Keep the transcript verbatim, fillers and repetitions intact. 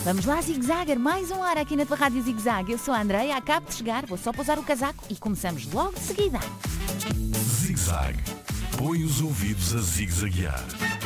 Vamos lá, Zig Zagger, mais um ar aqui na tua Rádio Zig Zag. Eu sou a Andreia, acabo de chegar, vou só pousar o casaco e começamos logo de seguida. Zig Zag. Põe os ouvidos a zigue-zaguear.